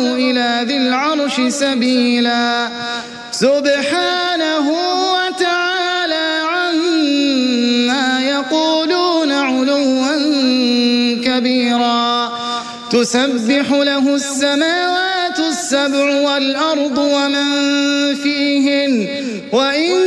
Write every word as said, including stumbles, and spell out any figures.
وابتغوا إلى ذي العرش سبيلا سبحانه وتعالى عما يقولون علوا كبيرا تسبح له السماوات السبع والأرض ومن فيهن وإن